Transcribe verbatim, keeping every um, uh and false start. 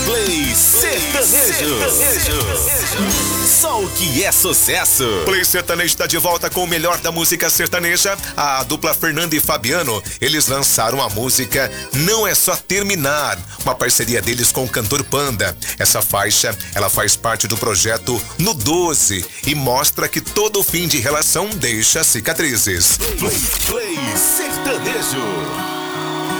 Play Sertanejo. Só o que é sucesso. Play Sertanejo está de volta com o melhor da música sertaneja. A dupla Fernando e Fabiano, eles lançaram a música Não É Só Terminar, uma parceria deles com o cantor Panda. Essa faixa, ela faz parte do projeto No doze e mostra que todo fim de relação deixa cicatrizes. Play, Play Sertanejo.